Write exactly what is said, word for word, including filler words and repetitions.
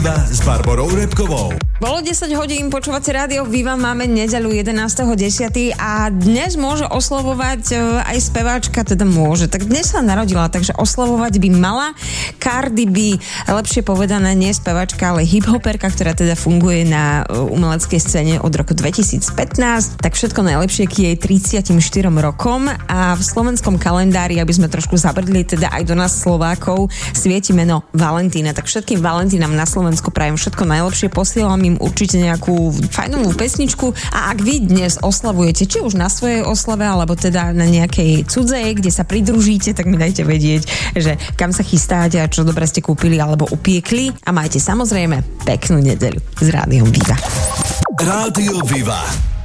s Barborou Repkovou. Bolo desať hodín, počúvate rádio Viva, máme nedeľu jedenásteho desiateho a dnes môže oslavovať aj speváčka, teda môže, tak dnes sa narodila, takže oslavovať by mala Cardi B, lepšie povedané nie speváčka, ale hiphoperka, ktorá teda funguje na umeleckej scéne od roku dvetisícpätnásť, tak všetko najlepšie k jej tridsiatim štyrom rokom a v slovenskom kalendári, aby sme trošku zabrdli teda aj do nás Slovákov, svieti meno Valentína, tak všetkým Valentínam na Slovensku prajem všetko najlepšie, posielam im určite nejakú fajnovú pesničku a ak vy dnes oslavujete, či už na svojej oslave, alebo teda na nejakej cudzej, kde sa pridružíte, tak mi dajte vedieť, že kam sa chystáte a čo dobre ste kúpili alebo upiekli a majte samozrejme peknú nedeľu s Rádiom Viva. Rádio Viva.